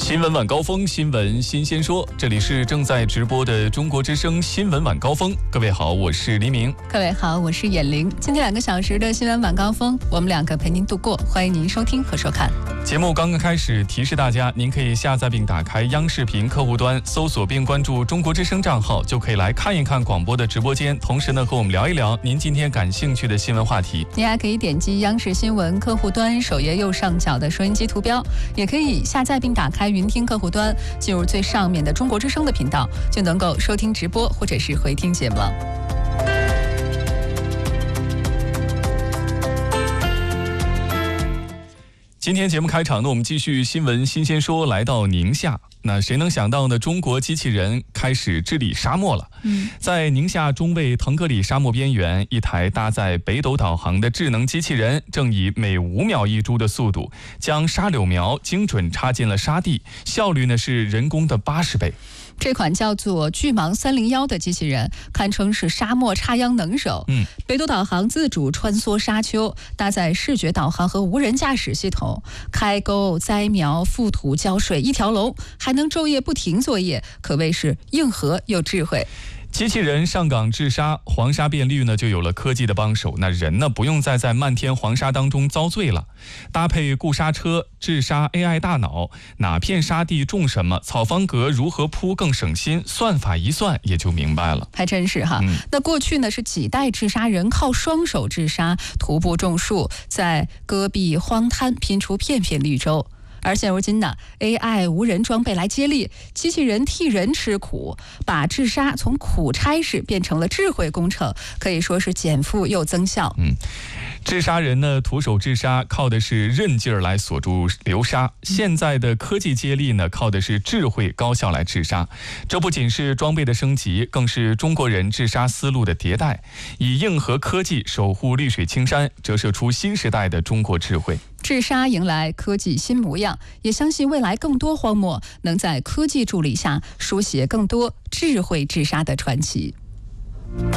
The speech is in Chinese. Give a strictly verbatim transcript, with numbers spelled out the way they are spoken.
新闻晚高峰，新闻新鲜说，这里是正在直播的中国之声新闻晚高峰。各位好，我是黎明。 各位好，我是眼玲。今天两个小时的新闻晚高峰，我们两个陪您度过，欢迎您收听和收看。 节目刚刚开始，提示大家，您可以下载并打开央视频客户端，搜索并关注中国之声账号，就可以来看一看广播的直播间，同时呢，和我们聊一聊您今天感兴趣的新闻话题。 您还可以点击央视新闻客户端首页右上角的收音机图标，也可以下载并打开云听客户端，进入最上面的中国之声的频道，就能够收听直播或者是回听节目了。 今天节目开场呢，我们继续新闻新鲜说，来到宁夏。那谁能想到呢？中国机器人开始治理沙漠了。嗯，在宁夏中卫腾格里沙漠边缘，一台搭载北斗导航的智能机器人，正以每五秒一株的速度，将沙柳苗精准插进了沙地，效率呢是人工的八十倍。 这款叫做巨蟒三零一的机器人，堪称是沙漠插秧能手。嗯，北斗导航自主穿梭沙丘，搭载视觉导航和无人驾驶系统，开沟、栽苗、覆土、浇水一条龙，还能昼夜不停作业，可谓是硬核又智慧。 机器人上岗治沙，黄沙变绿呢，就有了科技的帮手。那人呢，不用再在漫天黄沙当中遭罪了。搭配固沙车、治沙 A I 大脑，哪片沙地种什么，草方格如何铺更省心，算法一算也就明白了。 还真是哈。嗯、那过去呢是几代治沙人靠双手治沙，徒步种树，在戈壁荒滩拼出片片绿洲。而现如今呢 ，A I 无人装备来接力，机器人替人吃苦，把治沙从苦差事变成了智慧工程，可以说是减负又增效。嗯， 治沙人呢，徒手治沙靠的是韧劲儿来锁住流沙，现在的科技接力呢，靠的是智慧高效来治沙。这不仅是装备的升级，更是中国人治沙思路的迭代，以硬核科技守护绿水青山，折射出新时代的中国智慧。 治沙迎来科技新模样，也相信未来更多荒漠能在科技助力下书写更多智慧治沙的传奇。